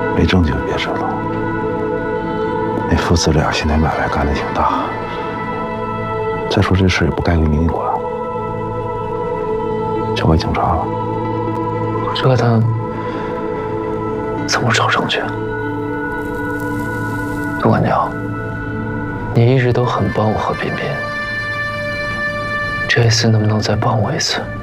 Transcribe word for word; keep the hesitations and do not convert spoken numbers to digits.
没证据别知道。那父子俩现在买卖干得挺大。再说这事也不该归你管，交给警察了。 折腾怎么找证据？杜管教，你一直都很帮我和彬彬，这次能不能再帮我一次？